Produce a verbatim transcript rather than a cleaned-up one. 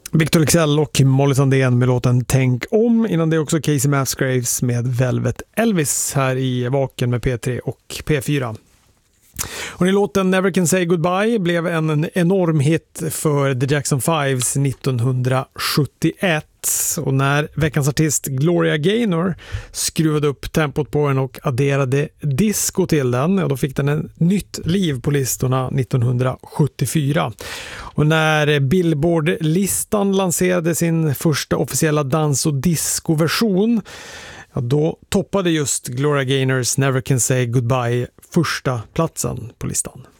Victor Leksell och Molly Sandén med låten Tänk om. Innan det också Casey Musgraves med Velvet Elvis här i Vaken med P tre och P fyra. Och låten Never Can Say Goodbye blev en enorm hit för The Jackson Fives nittonhundrasjuttioett. Och när veckans artist Gloria Gaynor skruvade upp tempot på den och adderade disco till den, ja, då fick den en nytt liv på listorna nittonhundrasjuttiofyra. Och när Billboard-listan lanserade sin första officiella dans- och disco-version, ja, då toppade just Gloria Gaynors Never Can Say Goodbye första platsen på listan.